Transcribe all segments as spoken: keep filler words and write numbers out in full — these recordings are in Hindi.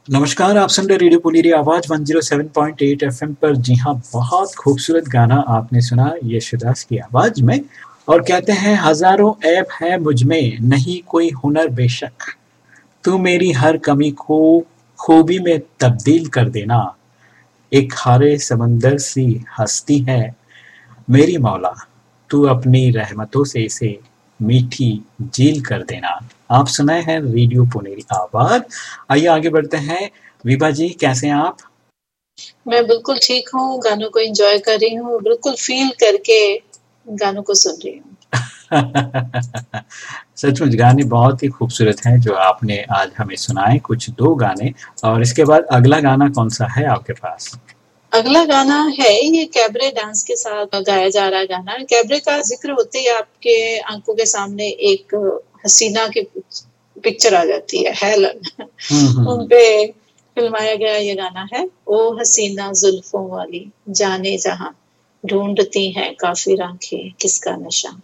नमस्कार, आप सुन रहे रेडियो पुनेरी आवाज एक सौ सात पॉइंट आठ एफएम पर। जी हाँ, बहुत खूबसूरत गाना आपने सुना यशुदास की आवाज में। और कहते हैं हजारों ऐब है मुझ में, नहीं कोई हुनर बेशक, तू मेरी हर कमी को खूबी में तब्दील कर देना। एक खारे समंदर सी हस्ती है मेरी मौला, तू अपनी रहमतों से इसे मीठी झील कर देना। आप सुनाए हैं रेडियो पुनेरी आवाज। आइए आगे बढ़ते हैं। विभा जी, कैसे हैं आप? मैं बिल्कुल ठीक हूँ, गानों को एंजॉय कर रही हूँ, बिल्कुल फील करके गानों को सुन रही हूँ। सचमुच गाने बहुत ही खूबसूरत हैं जो आपने आज हमें सुनाए, कुछ दो गाने। और इसके बाद अगला गाना कौन सा है आपके पास? अगला गाना है ये कैबरे डांस के साथ गाया जा रहा गाना। कैबरे का जिक्र होते ही आपके आंखों के सामने एक हसीना की पिक्चर आ जाती है, हेलन। उन पे फिल्माया गया ये गाना है। ओ हसीना जुल्फों वाली जाने जहां, ढूंढती हैं काफिर आंखें किसका नशा।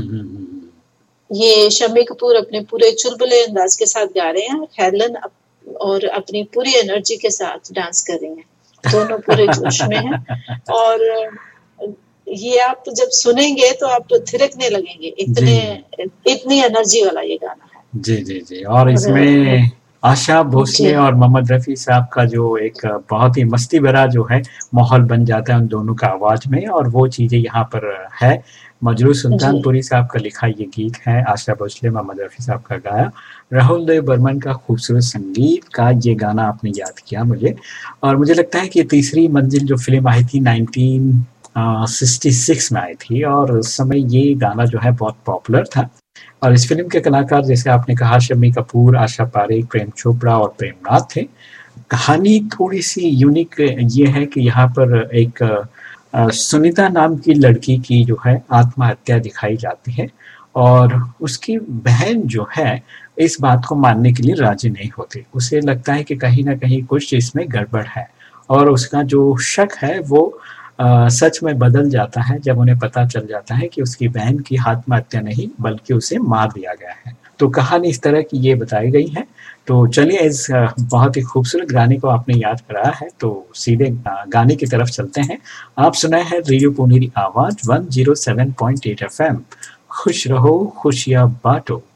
ये शम्मी कपूर अपने पूरे चुलबुले अंदाज के साथ गा रहे हैं और हेलन और अपनी पूरी एनर्जी के साथ डांस कर रही हैं। दोनों पूरे जोश में हैं और ये आप जब सुनेंगे तो आप तो थिरकने लगेंगे, इतने इतनी एनर्जी वाला ये गाना है। जी जी जी। और इसमें आशा भोसले और मोहम्मद रफी साहब का जो एक बहुत ही मस्ती भरा जो है माहौल बन जाता है उन दोनों का आवाज में, और वो चीजें यहाँ पर है। मजरू सुल्तानपुरी साहब का लिखा ये गीत है, आशा भोसले मोहम्मद रफी साहब का गाया, राहुल देव बर्मन का खूबसूरत संगीत का ये गाना आपने याद किया मुझे। और मुझे लगता है कि तीसरी मंजिल जो फिल्म आई थी नाइनटीन सिक्सटी सिक्स में आई थी, और उस समय ये गाना जो है बहुत पॉपुलर था। और इस फिल्म के कलाकार जैसे आपने कहा शम्मी कपूर, आशा पारेख, प्रेम चोपड़ा और प्रेमनाथ थे। कहानी थोड़ी सी यूनिक ये है कि यहाँ पर एक सुनीता नाम की लड़की की जो है आत्महत्या दिखाई जाती है, और उसकी बहन जो है इस बात को मानने के लिए राजी नहीं होती। उसे लगता है कि कहीं ना कहीं कुछ इसमें गड़बड़ है, और उसका जो शक है वो आ, सच में बदल जाता है जब उन्हें पता चल जाता है कि उसकी बहन की आत्महत्या नहीं बल्कि उसे मार दिया गया है। तो कहानी इस तरह की ये बताई गई है। तो चलिए, इस बहुत ही खूबसूरत गाने को आपने याद कराया है तो सीधे गाने की तरफ चलते हैं। आप सुनाए हैं रेडियो पुनेरी आवाज एक सौ सात पॉइंट आठ एफएम। खुश रहो खुशियां बांटो।